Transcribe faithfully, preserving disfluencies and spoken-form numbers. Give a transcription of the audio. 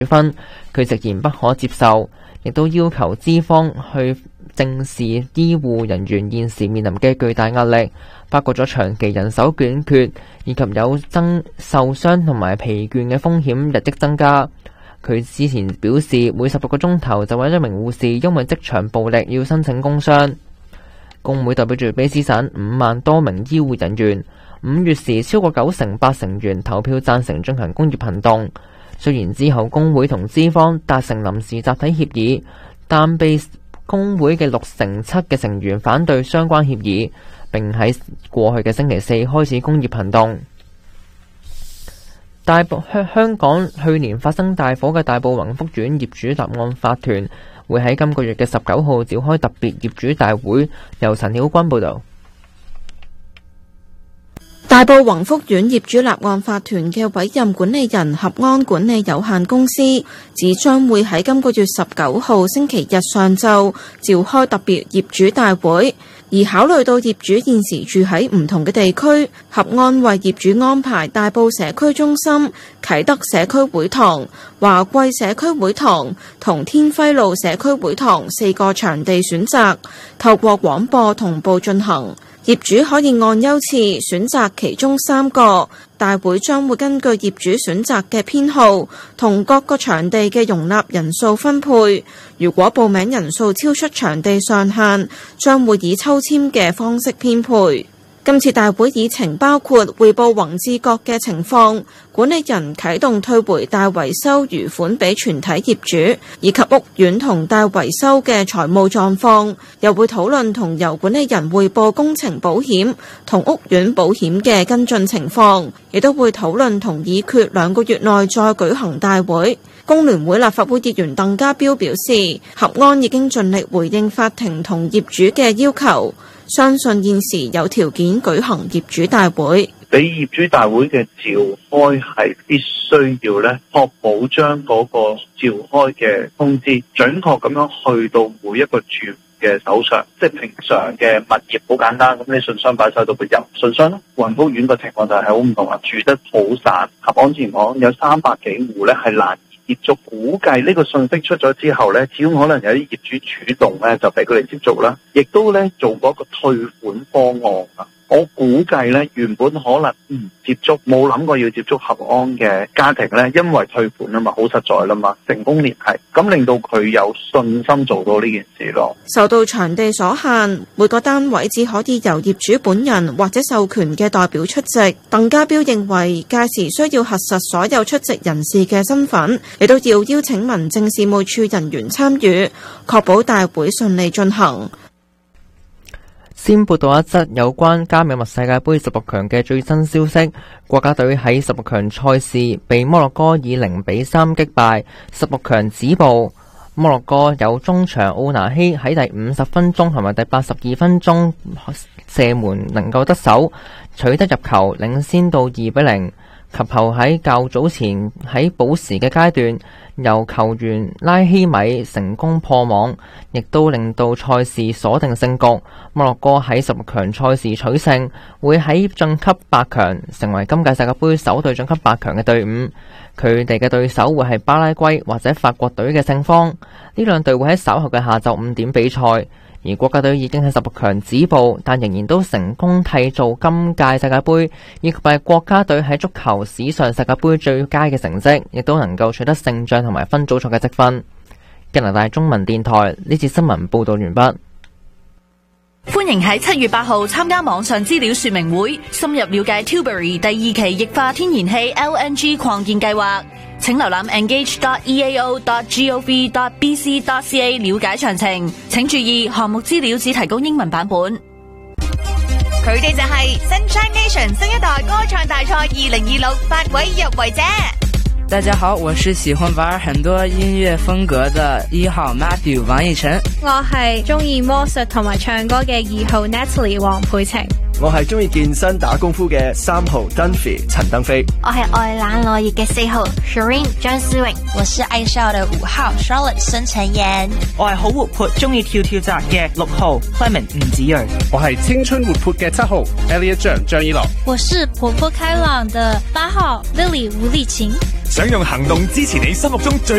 分，佢直言不可接受，亦都要求資方去正視醫護人員現時面臨嘅巨大壓力，包括咗長期人手短缺以及有增受傷同埋疲倦嘅風險日益增加。佢之前表示，每十六個鐘頭就有一名護士因為職場暴力要申請工傷。工會代表住卑詩省五萬多名醫護人員，五月時超過九成八成員投票贊成進行工業行動。雖然之後工會同資方達成臨時集體協議，但被工會嘅六成七嘅成員反對相關協議，並喺過去嘅星期四開始工業行動。大埔香港去年發生大火嘅大埔宏福苑業主立案法團會喺今個月嘅十九號召開特別業主大會。由陳曉君報導。 大埔宏福苑業主立案法團嘅委任管理人合安管理有限公司指將會喺今個月十九號星期日上晝召開特別業主大會，而考慮到業主現時住喺唔同嘅地區，合安為業主安排大埔社區中心、啟德社區會堂、華貴社區會堂同天輝路社區會堂四個場地選擇，透過廣播同步進行。業主可以按優次選擇其中三個，大會將會根據業主選擇嘅編號同各個場地嘅容納人數分配。如果報名人數超出場地上限，將會以抽籤嘅方式編配。今次大會議程包括匯報宏志閣嘅情況，管理人啟動退回大維修餘款俾全體業主，以及屋苑同大維修嘅財務狀況，又會討論同由管理人匯報工程保險同屋苑保險嘅跟進情況，亦都會討論同議決兩個月內再舉行大會。工聯會立法會議員鄧家彪表示，合安已經盡力回應法庭同業主嘅要求，相信現時有條件舉行業主大會。 俾業主大會嘅召開係必須要咧，確保將嗰個召開嘅通知準確咁樣去到每一個住嘅手上。即係平常嘅物業好簡單，咁你信箱擺晒到佢入信箱咯。宏福苑嘅情況就係好唔同啦，住得好散。合安前講有三百幾戶咧係難以接觸，估計呢個信息出咗之後咧，始終可能有啲業主主動咧就俾佢哋接觸啦，亦都咧做嗰個退款方案啊。我估計咧，原本可能唔接觸，冇諗過要接觸合安嘅家庭咧，因為退款啊嘛，好實在啦嘛，成功聯繫，咁令到佢有信心做到呢件事咯。 受到場地所限，每個單位只可以由業主本人或者授權嘅代表出席。鄧家彪認為，屆時需要核實所有出席人士嘅身份，亦都要邀請民政事務處人員參與，確保大會順利進行。 先報道一則有關加美物世界盃十六強嘅最新消息，國家隊喺十六強賽事被摩洛哥以零比三擊敗，十六強止步。摩洛哥有中場奧拿希喺第五十分鐘同埋第八十二分鐘射門能夠得手，取得入球，領先到二比零。及後喺較早前喺補時嘅階段，由球員拉希米成功破網，亦都令到賽事鎖定勝局。摩洛哥喺十六強賽事取勝，會喺晉級八強，成為今屆世界盃首隊晉級八強嘅隊伍。佢哋嘅對手會係巴拉圭或者法國隊嘅勝方。呢兩隊會喺稍後嘅下晝五點比賽。而國家隊已經喺十六強止步，但仍然都成功締造今屆世界盃以及係國家隊喺足球史上世界盃最佳嘅成績，亦都能夠取得勝仗同埋分組賽嘅積分。加拿大中文電台呢次新聞報道完畢。 歡迎喺七月八號參加網上資料說明會，深入了解 Tilbury 第二期液化天然氣 L N G 擴建計劃。請瀏覽 engage dot e a o dot gov dot b c dot c a 了解詳情。請注意，項目資料只提供英文版本。 佢哋就係 Sunshine Nation 新一代歌唱大賽二零二六八位入圍者。 大家好，我是喜歡玩很多音樂風格的一號 Matthew 王奕晨。 我係中意魔術同埋唱歌嘅二號 Natalie 黃佩晴。 我係中意健身打功夫嘅三號 Dunphy 陳登飛。 我係愛冷愛熱嘅四號 Shireen 張思穎。 我是愛笑的五號 Charlotte 申陳妍。 我係好活潑中意跳跳紮嘅六號 Clement 吳子睿。 我係青春活潑嘅七號 Elliot 張張依樂。 我是活潑開朗的八號 Lily 吳麗琴。 想用行動支持你心目中最